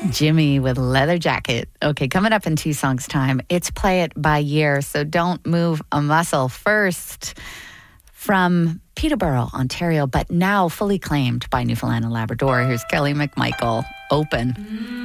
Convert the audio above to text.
Jimmy with Leather Jacket. Okay, coming up in 2 songs' time, it's Play It by Year, so don't move a muscle. First, from Peterborough, Ontario, but now fully claimed by Newfoundland and Labrador, here's Kelly McMichael, Open.